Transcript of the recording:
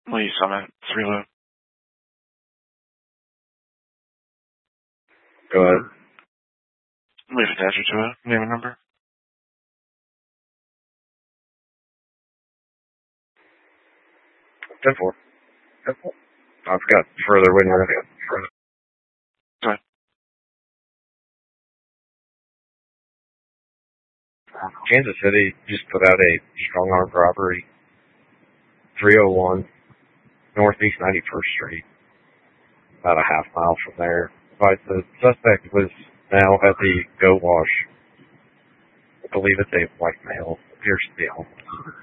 Lee Summit, 3 loop. Go ahead. Leave attached to it. Name and number. 10-4. 10-4. I forgot further when we're going to go further. Go ahead. Kansas City just put out a strong armed robbery. 301 Northeast 91st Street. About a half mile from there. But the suspect was now at the Go Wash. I believe it's a white male. Appears to be homeless.